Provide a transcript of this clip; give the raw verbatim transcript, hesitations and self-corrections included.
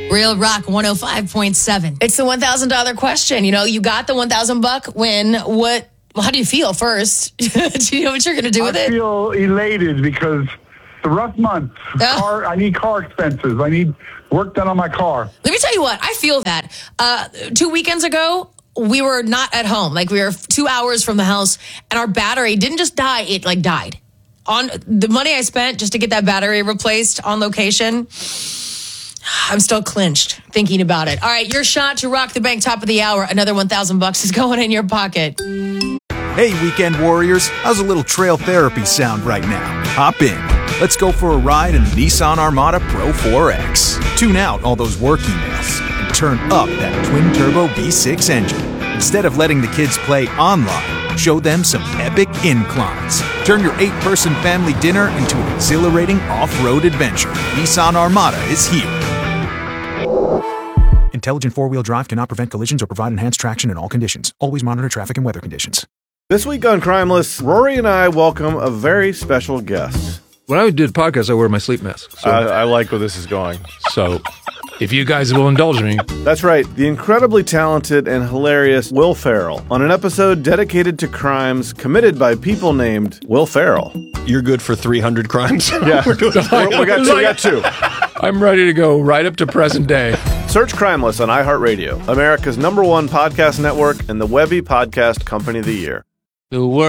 Real Rock one oh five point seven. It's the one thousand dollars question. You know, you got the one thousand buck win. What, well, how do you feel first? Do you know what you're going to do with I it? I feel elated because it's a rough month. Oh. Car, I need car expenses. I need work done on my car. Let me tell you what, I feel that. Uh, two weekends ago, we were not at home. Like, we were two hours from the house, and our battery didn't just die, it, like, died. On the money I spent just to get that battery replaced on location, I'm still clinched thinking about it. All right, your shot to rock the bank top of the hour. Another one thousand bucks is going in your pocket. Hey, weekend warriors, how's a little trail therapy sound right now? Hop in. Let's go for a ride in the Nissan Armada Pro four X. Tune out all those work emails and turn up that twin-turbo V six engine. Instead of letting the kids play online, show them some epic inclines. Turn your eight-person family dinner into an exhilarating off-road adventure. Nissan Armada is here. Intelligent four-wheel drive cannot prevent collisions or provide enhanced traction in all conditions. Always monitor traffic and weather conditions. This week on Crimeless, Rory and I welcome a very special guest. When I do the podcast, I wear my sleep mask. So, I, I like where this is going. so if you guys will indulge me. That's right, the incredibly talented and hilarious Will Ferrell on an episode dedicated to crimes committed by people named Will Ferrell. You're good for three hundred crimes? Yeah, we're doing we, we, got two, we got two. I'm ready to go right up to present day. Search Crimeless on iHeartRadio, America's number one podcast network and the Webby Podcast Company of the Year. The world.